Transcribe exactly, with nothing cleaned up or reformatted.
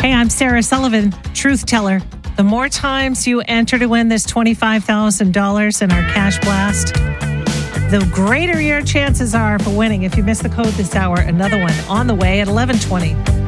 Hey, I'm Sarah Sullivan, truth teller. The more times you enter to win this twenty-five thousand dollars in our cash blast, the greater your chances are for winning. If you miss the code this hour, another one on the way at eleven twenty.